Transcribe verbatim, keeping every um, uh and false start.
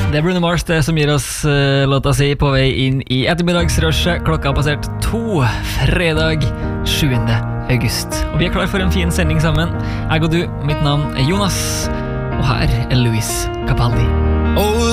Det er Bruno Mars det som gir oss uh, låta si på vei inn i ettermiddagsrushet. Klokka har passert to, fredag sjuende august. Og vi er klar for en fin sending sammen. Jeg og du, mitt navn er Jonas, og her er Luis Capaldi. Oh.